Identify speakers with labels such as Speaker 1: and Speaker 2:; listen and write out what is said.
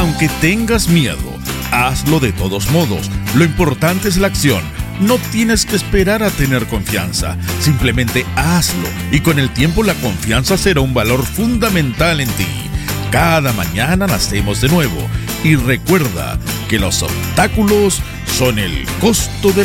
Speaker 1: Aunque tengas miedo, hazlo de todos modos. Lo importante es la acción. No tienes que esperar a tener confianza. Simplemente hazlo. Y con el tiempo la confianza será un valor fundamental en ti. Cada mañana nacemos de nuevo. Y recuerda que los obstáculos son el costo de